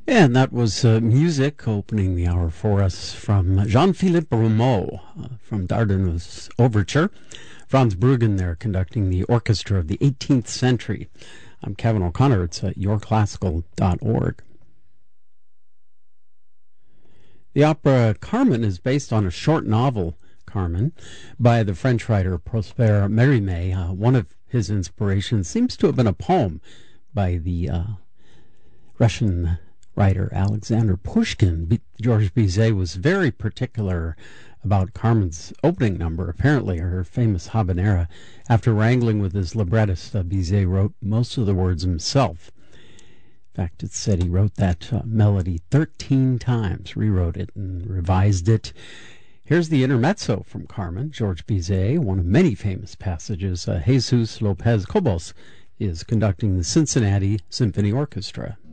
And that was music opening the hour for us from Jean-Philippe Rameau from Dardanus Overture. Franz Bruggen there conducting the orchestra of the 18th century. I'm Kevin O'Connor. It's at yourclassical.org. The opera Carmen is based on a short novel, Carmen, by the French writer Prosper Mérimée. One of his inspirations seems to have been a poem by the Russian writer Alexander Pushkin. Georges Bizet was very particular about Carmen's opening number, apparently her famous habanera. After wrangling with his librettist, Bizet wrote most of the words himself. In fact, it's said he wrote that melody 13 times, rewrote it and revised it. Here's the intermezzo from Carmen. Georges Bizet, one of many famous passages. Jesus Lopez Cobos is conducting the Cincinnati Symphony Orchestra.